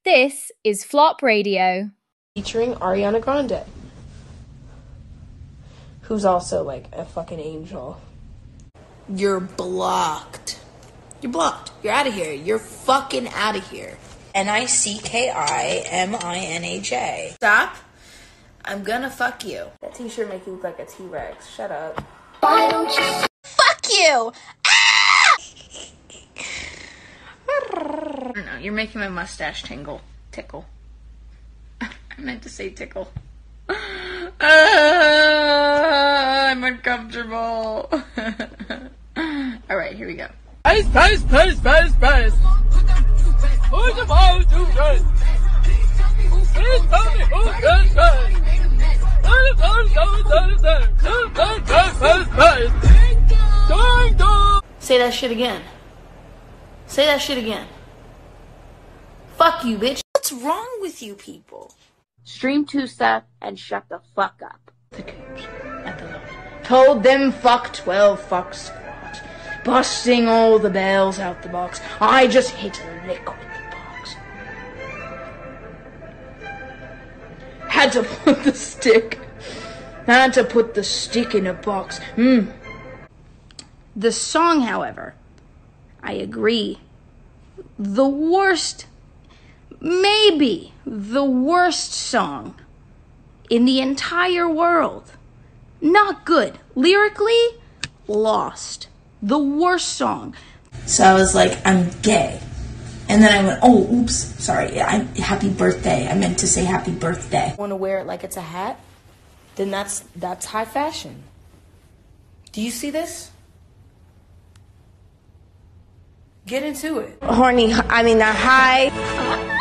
This is Flop Radio. Featuring Ariana Grande, who's also like a fucking angel. You're blocked. You're blocked. You're out of here. You're fucking out of here. NICKIMINAJ. Stop. I'm gonna fuck you. That t-shirt makes you look like a T-Rex. Shut up. Why don't you fuck you? Ah! I don't know. You're making my mustache tickle. I meant to say tickle. I'm uncomfortable. All right, here we go. Pace. Who's about to run? Please tell me who can run. Say that shit again. Say that shit again. Fuck you, bitch. What's wrong with you people? Stream 2 stuff and shut the fuck up. The tubes at the load. Told them fuck 12 fuck squad. Busting all the bells out the box. I just hit a lick with the box. Had to put the stick in a box. The song, however, I agree. The worst, maybe the worst song in the entire world. Not good. Lyrically, lost. The worst song. So I was like, I'm gay. And then I went, oh, oops, sorry, happy birthday. I meant to say happy birthday. Want to wear it like it's a hat? Then that's high fashion. Do you see this? Get into it. High.